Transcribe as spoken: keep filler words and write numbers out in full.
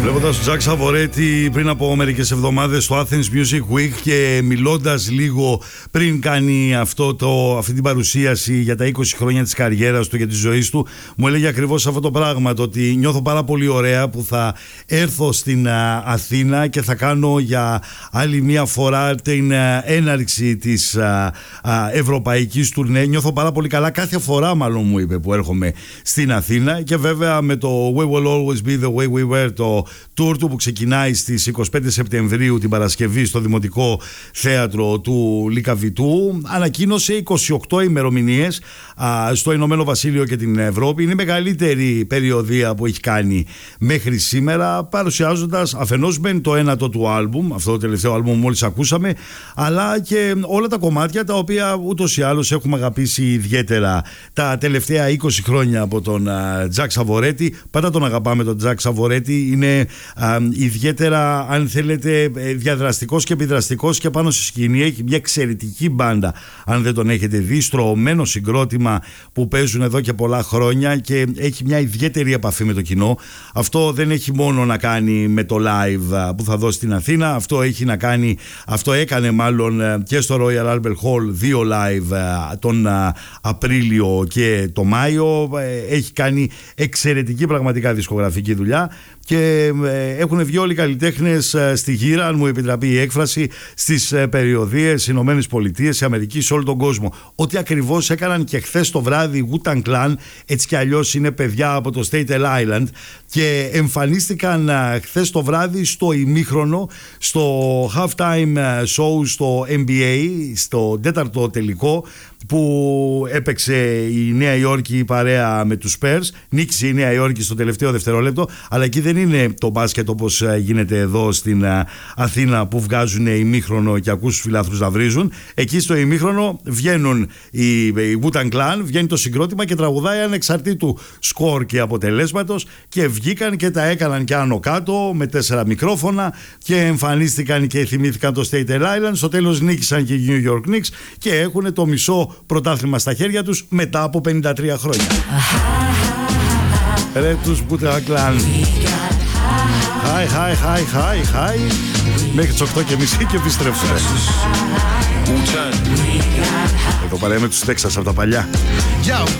Βλέποντας τον Τζακ Σαβορέτη πριν από μερικές εβδομάδες στο Athens Music Week και μιλώντας λίγο πριν κάνει αυτό το, αυτή την παρουσίαση για τα είκοσι χρόνια της καριέρας του, για τη ζωή του, μου έλεγε ακριβώς αυτό το πράγμα, το ότι νιώθω πάρα πολύ ωραία που θα έρθω στην α, Αθήνα και θα κάνω για άλλη μια φορά την α, έναρξη της α, α, ευρωπαϊκής τουρνέ. Νιώθω πάρα πολύ καλά κάθε φορά, μάλλον μου είπε, που έρχομαι στην Αθήνα, και βέβαια με το We Will Always Be The Way We Were, το tour του που ξεκινάει στις είκοσι πέντε Σεπτεμβρίου την Παρασκευή στο Δημοτικό Θέατρο του Λυκαβητού, ανακοίνωσε είκοσι οκτώ ημερομηνίες α, στο Ηνωμένο Βασίλειο και την Ευρώπη. Είναι η μεγαλύτερη περιοδεία που έχει κάνει μέχρι σήμερα, παρουσιάζοντας αφενός μεν το ένατο του άλμπουμ, αυτό το τελευταίο άλμπουμ που μόλις ακούσαμε, αλλά και όλα τα κομμάτια τα οποία ούτως ή άλλως έχουμε αγαπήσει ιδιαίτερα τα τελευταία είκοσι χρόνια από τον Τζακ Σαβορέτη. Πάντα τον αγαπάμε τον Τζακ Σαβορέτη, είναι α, ιδιαίτερα, αν θέλετε, διαδραστικός και επιδραστικός και πάνω στη σκηνή. Έχει μια εξαιρετική μπάντα, αν δεν τον έχετε δει, στρωμένο συγκρότημα που παίζουν εδώ και πολλά χρόνια και έχει μια ιδιαίτερη επαφή με το κοινό. Αυτό δεν έχει μόνο να κάνει με το live που θα δώσει στην Αθήνα, αυτό έχει να κάνει, αυτό έκανε μάλλον και στο Royal Albert Hall δύο live τον Απρίλιο και το Μάιο. Έχει κάνει εξαιρετική πραγματικά δισκογραφική δουλειά και έχουν βγει όλοι οι καλλιτέχνες στη γύρα, αν μου επιτραπεί η έκφραση, στις περιοδίες Ηνωμένες Πολιτείες, Αμερική, σε όλο τον κόσμο. Ό,τι ακριβώς έκαναν και χθες το βράδυ Wu-Tang Clan, έτσι κι αλλιώς είναι παιδιά από το Staten Island, και εμφανίστηκαν χθες το βράδυ στο ημίχρονο, στο halftime show στο N B A, στο τέταρτο τελικό που έπαιξε η Νέα Υόρκη παρέα με τους Spurs. Νίκησε η Νέα Υόρκη στο τελευταίο δευτερόλεπτο, αλλά εκεί δεν είναι το μπάσκετ όπως γίνεται εδώ στην Αθήνα που βγάζουν ημίχρονο και ακούς τους φιλάθλους να βρίζουν. Εκεί στο ημίχρονο βγαίνουν οι, οι Wu-Tang Clan, βγαίνει το συγκρότημα και τραγουδάει ανεξαρτήτου σκορ και αποτελέσματος, και βγήκαν και τα έκαναν και άνω κάτω με τέσσερα μικρόφωνα και εμφανίστηκαν και θυμήθηκαν το Staten Island. Στο τέλος νίκησαν και οι New York Knicks και έχουν το μισό πρωτάθλημα στα χέρια τους μετά από πενήντα τρία χρόνια. Ρε τους Wu-Tang Clan. Χάι, χάι, χάι, χάι, χάι. Μέχρι τις οκτώ και μισή και επιστρέφουμε. Εδώ παρέα με τους Τέξας από τα παλιά.